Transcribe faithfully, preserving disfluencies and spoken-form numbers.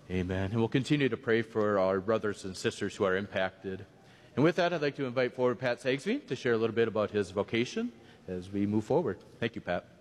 Amen. And we'll continue to pray for our brothers and sisters who are impacted. And with that, I'd like to invite forward Pat Sagsby to share a little bit about his vocation as we move forward. Thank you, Pat.